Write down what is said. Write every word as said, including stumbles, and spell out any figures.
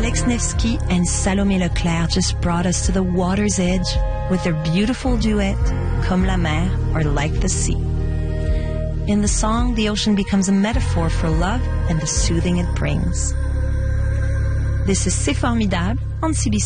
Alex Nevsky and Salomé Leclerc just brought us to the water's edge with their beautiful duet, Comme la mer, or Like the Sea. In the song, the ocean becomes a metaphor for love and the soothing it brings. This is C'est Formidable on C B C.